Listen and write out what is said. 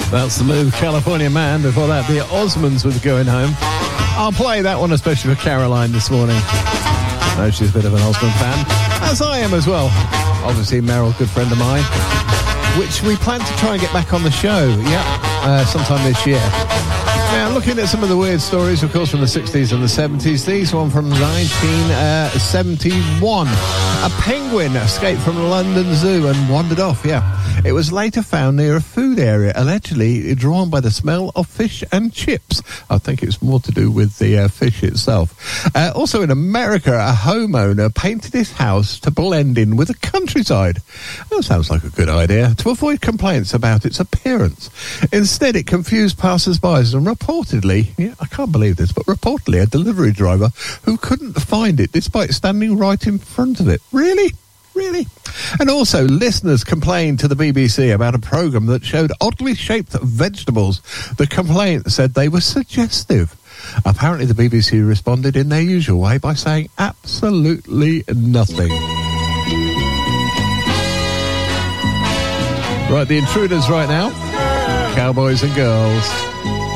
That's the move, California Man. Before that, the Osmonds with Going Home. I'll play that one especially for Caroline this morning. I know she's a bit of an Osmond fan, as I am as well. Obviously, Meryl, good friend of mine, which we plan to try and get back on the show, sometime this year. Now, looking at some of the weird stories, of course, from the 60s and the 70s. These one from 1971. A penguin escaped from the London Zoo and wandered off, It was later found near a food area, allegedly drawn by the smell of fish and chips. I think it's more to do with the fish itself. Also in America, a homeowner painted his house to blend in with the countryside. That sounds like a good idea, to avoid complaints about its appearance. Instead, it confused passers-by and reportedly, I can't believe this, but reportedly a delivery driver who couldn't find it despite standing right in front of it. Really? And also, listeners complained to the BBC about a programme that showed oddly shaped vegetables. The complaint said they were suggestive. Apparently, the BBC responded in their usual way by saying absolutely nothing. Right, the Intruders right now. Cowboys and Girls.